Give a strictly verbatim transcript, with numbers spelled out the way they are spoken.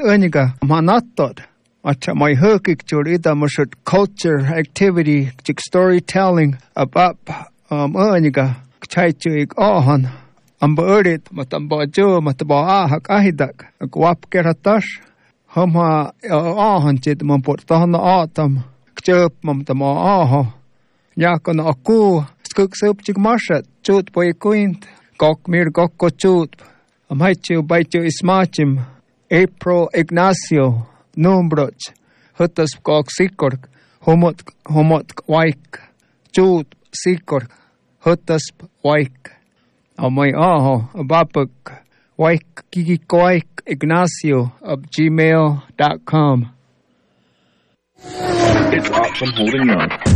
Aniga, Manatod. Acha my hukik ida mushut culture activity chik storytelling about um Aniga. Chaichu ik ohan. Amba urit matamba jo mataba ahak ahidak. Gwap keratash. Hama ohan chit mamportahana atam. Kchup mamtama aha. Yakon aku skuk sup chik marshat. Chut boy quint. Gok mir gok ko chut. Amaichu baichu ismachim. April Ignacio. Numbroch. Hutas gok sikork. Homot homot waik. Chut sikork. Hutas waik. Amay aho. Abapuk. Waik kiki waik Ignacio of gmail dot com. It's awesome holding on.